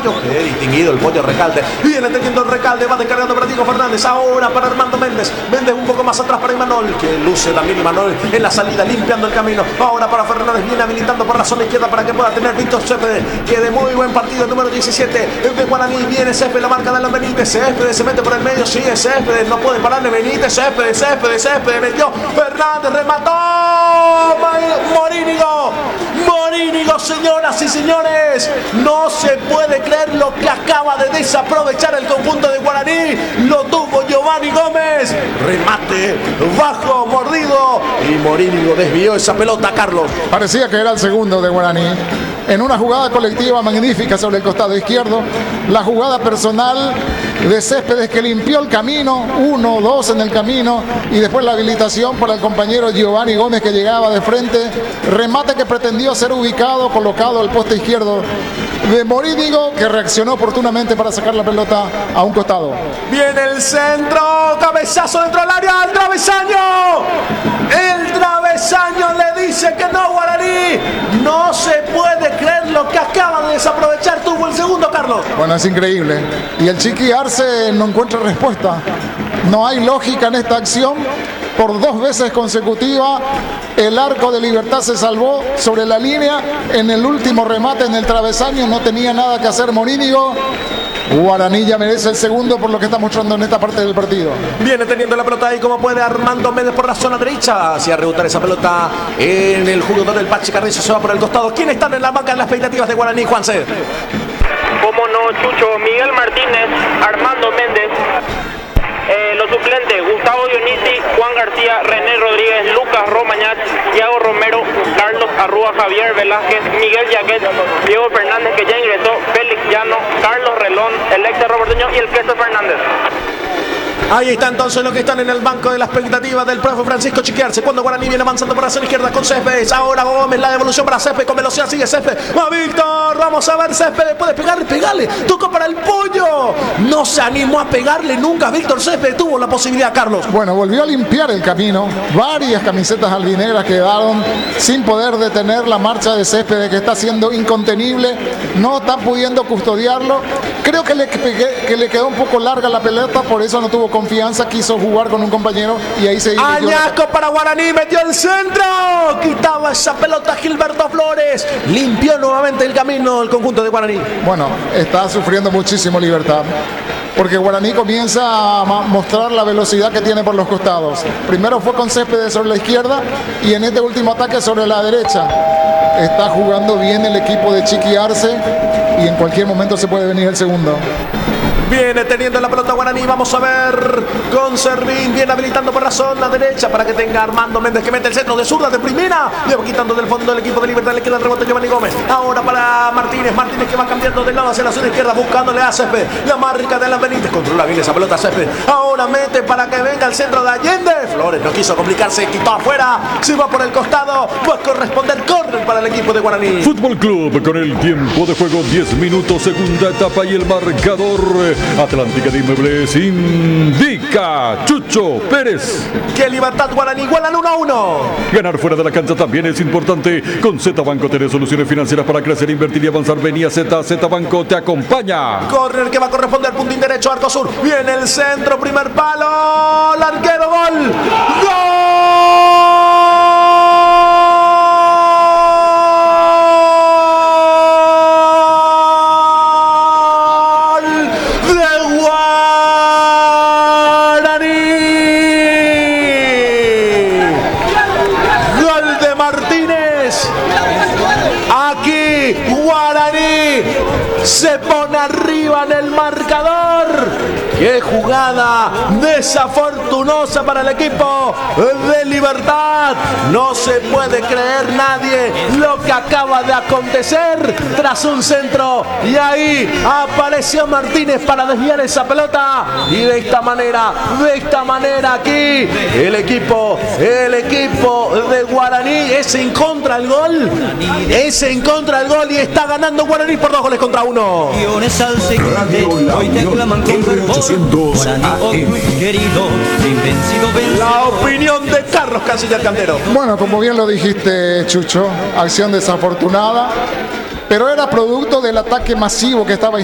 amarillo. Qué distinguido el pollo Recalde. Viene teniendo el Recalde, va descargando para Diego Fernández. Ahora para Armando Méndez. Méndez un poco más atrás para Imanol, que luce también Imanol en la salida, limpiando el camino. Ahora para Fernández, viene habilitando por la zona izquierda para que pueda tener Víctor Céspedes, que de muy buen partido, el número 17 de Guaraní. Viene Céspedes, la marca de los Benítez. Céspedes se mete por el medio, sigue Céspedes, no puede pararle Benítez. Céspedes, metió Fernández, remató Morínigo, señoras y señores. No se puede creer lo que acaba de desaprovechar el conjunto de Guaraní. Lo tuvo Giovanni Gómez. Remate bajo, mordido, y Morínigo desvió esa pelota, Carlos. Parecía que era el segundo de Guaraní. En una jugada colectiva magnífica sobre el costado izquierdo. La jugada personal de Céspedes, que limpió el camino, 1-2 en el camino, y después la habilitación para el compañero Giovanni Gómez, que llegaba de frente. Remate que pretendió ser ubicado, colocado al poste izquierdo de Morínigo, que reaccionó oportunamente para sacar la pelota a un costado. Viene el centro, cabezazo dentro del área, el travesaño le dice que no, Guaraní. No se puede creer lo que acaba de desaprovechar. Tuvo el segundo, Carlos. Bueno, es increíble. Y el Chiqui Arce no encuentra respuesta. No hay lógica en esta acción. Por 2 veces consecutivas, el arco de Libertad se salvó sobre la línea. En el último remate en el travesaño no tenía nada que hacer Morínigo. Guaraní ya merece el segundo por lo que está mostrando en esta parte del partido. Viene teniendo la pelota ahí como puede Armando Méndez por la zona derecha. Hacia rebotar esa pelota en el jugador del Pachi Carrizo. Se va por el costado. ¿Quién está en la banca de las expectativas de Guaraní, Juanse? Cómo no, Chucho. Miguel Martínez, Armando Méndez. Los suplentes: Gustavo Dionisi, Juan García, René Rodríguez, Lucas Romañat, Thiago Romero, Carlos Arrúa, Javier Velázquez, Miguel Yaquet, Diego Fernández, que ya ingresó, Félix Llano, Carlos Relón, el ex Roberteño y el Queso Fernández. Ahí está entonces lo que están en el banco de la expectativa del profe Francisco Chiqui Arce. Cuando Guaraní viene avanzando por la zona izquierda con Céspedes. Ahora Gómez, la devolución para Céspedes. Con velocidad sigue Céspedes. Va Víctor. Vamos a ver, Céspedes. Puede pegarle, pegarle. Tocó para el pollo. No se animó a pegarle nunca. Víctor Céspedes tuvo la posibilidad, Carlos. Bueno, volvió a limpiar el camino. Varias camisetas albinegras quedaron sin poder detener la marcha de Céspedes, que está siendo incontenible. No está pudiendo custodiarlo. Creo que le quedó un poco larga la pelota, por eso no tuvo confianza, quiso jugar con un compañero y ahí se Añasco para Guaraní, metió el centro, quitaba esa pelota Gilberto Flores, limpió nuevamente el camino el conjunto de Guaraní. Bueno, está sufriendo muchísimo Libertad, porque Guaraní comienza a mostrar la velocidad que tiene por los costados. Primero fue con Céspedes sobre la izquierda y en este último ataque sobre la derecha. Está jugando bien el equipo de Chiqui Arce y en cualquier momento se puede venir el segundo. Viene teniendo la pelota Guaraní, vamos a ver con Servín, viene habilitando por la zona derecha para que tenga Armando Méndez, que mete el centro de zurda de primera, le va quitando del fondo del equipo de Libertad, le queda el rebote a Giovanni Gómez. Ahora para Martínez que va cambiando de lado hacia la zona izquierda, buscándole a Céspedes, la marca de la Benítez, controla bien esa pelota Céspedes. Ahora mete para que venga el centro de Allende. Flores no quiso complicarse, quitó afuera, se va por el costado, va a corresponder córner para el equipo de Guaraní. Fútbol Club con el tiempo de juego 10 minutos, segunda etapa, y el marcador Atlántica de Inmuebles indica Chucho Pérez que Libertad Guaraní igualan 1-1. Ganar fuera de la cancha también es importante. Con Z Banco tenés soluciones financieras para crecer, invertir y avanzar. Vení a Z Banco te acompaña. Corner que va a corresponder puntín derecho, arco sur. Viene el centro, primer palo, el arquero, gol. Se pone arriba en el marcador. Qué jugada desafortunosa para el equipo de Libertad. No se puede creer nadie lo que acaba de acontecer tras un centro. Y ahí apareció Martínez para desviar esa pelota. Y de esta manera aquí el equipo de Guaraní es en contra el gol. Y está ganando Guaraní por 2-1. La opinión de Carlos Canciller Cantero. Bueno, como bien lo dijiste, Chucho, acción desafortunada, pero era producto del ataque masivo que estaba